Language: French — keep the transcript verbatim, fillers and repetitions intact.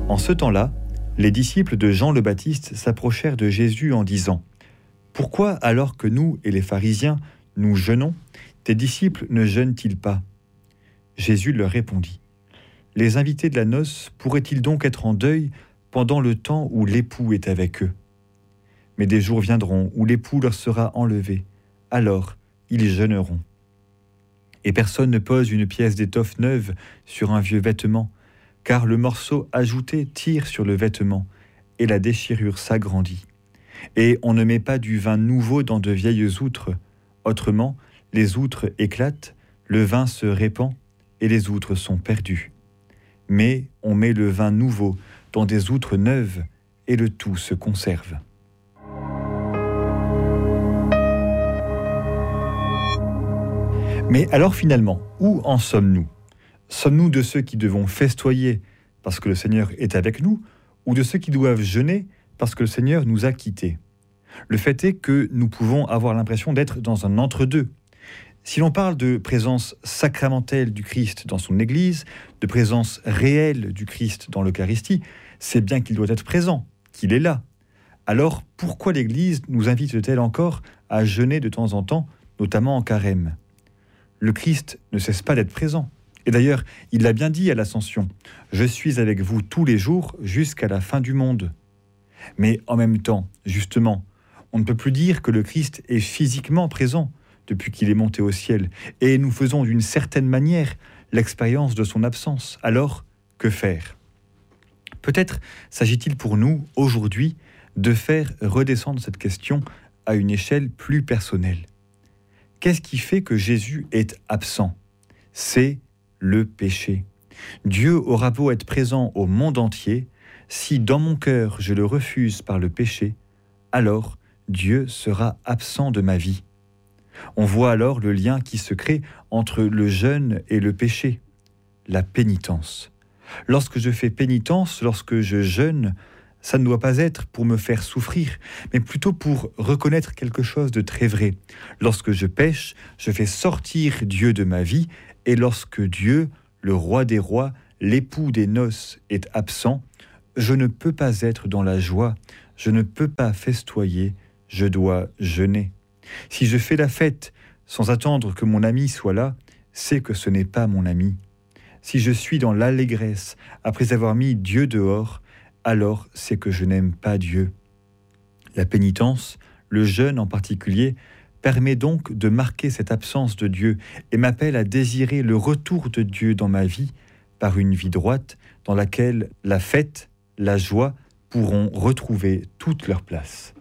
En ce temps-là, les disciples de Jean le Baptiste s'approchèrent de Jésus en disant : « Pourquoi, alors que nous et les pharisiens, nous jeûnons, tes disciples ne jeûnent-ils pas ?» Jésus leur répondit : « Les invités de la noce pourraient-ils donc être en deuil pendant le temps où l'époux est avec eux ? Mais des jours viendront où l'époux leur sera enlevé, alors ils jeûneront. Et personne ne pose une pièce d'étoffe neuve sur un vieux vêtement, car le morceau ajouté tire sur le vêtement, et la déchirure s'agrandit. Et on ne met pas du vin nouveau dans de vieilles outres, autrement, les outres éclatent, le vin se répand, et les outres sont perdues. Mais on met le vin nouveau dans des outres neuves, et le tout se conserve. » Mais alors finalement, où en sommes-nous ? Sommes-nous de ceux qui devons festoyer parce que le Seigneur est avec nous, ou de ceux qui doivent jeûner parce que le Seigneur nous a quittés ? Le fait est que nous pouvons avoir l'impression d'être dans un entre-deux. Si l'on parle de présence sacramentelle du Christ dans son Église, de présence réelle du Christ dans l'Eucharistie, c'est bien qu'il doit être présent, qu'il est là. Alors pourquoi l'Église nous invite-t-elle encore à jeûner de temps en temps, notamment en carême ? Le Christ ne cesse pas d'être présent. Et d'ailleurs, il l'a bien dit à l'Ascension : « Je suis avec vous tous les jours jusqu'à la fin du monde. » Mais en même temps, justement, on ne peut plus dire que le Christ est physiquement présent depuis qu'il est monté au ciel, et nous faisons d'une certaine manière l'expérience de son absence. Alors, que faire ? Peut-être s'agit-il pour nous, aujourd'hui, de faire redescendre cette question à une échelle plus personnelle. Qu'est-ce qui fait que Jésus est absent ? C'est le péché. Dieu aura beau être présent au monde entier, si dans mon cœur je le refuse par le péché, alors Dieu sera absent de ma vie. On voit alors le lien qui se crée entre le jeûne et le péché, la pénitence. Lorsque je fais pénitence, lorsque je jeûne, ça ne doit pas être pour me faire souffrir, mais plutôt pour reconnaître quelque chose de très vrai. Lorsque je pêche, je fais sortir Dieu de ma vie, et lorsque Dieu, le roi des rois, l'époux des noces, est absent, je ne peux pas être dans la joie, je ne peux pas festoyer, je dois jeûner. Si je fais la fête sans attendre que mon ami soit là, c'est que ce n'est pas mon ami. Si je suis dans l'allégresse après avoir mis Dieu dehors, alors c'est que je n'aime pas Dieu. La pénitence, le jeûne en particulier, permet donc de marquer cette absence de Dieu et m'appelle à désirer le retour de Dieu dans ma vie par une vie droite dans laquelle la fête, la joie pourront retrouver toute leur place.